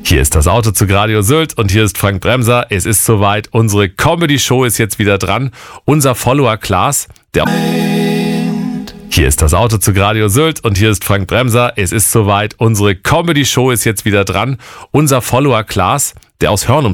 Hier ist das Auto zu Radio Sylt und hier ist Frank Bremser. Es ist soweit, unsere Comedy-Show ist jetzt wieder dran. Unser Follower Klaas, der... Hier ist das Auto zu Radio Sylt und hier ist Frank Bremser. Es ist soweit, unsere Comedy-Show ist jetzt wieder dran. Unser Follower Klaas, der aus Hörnum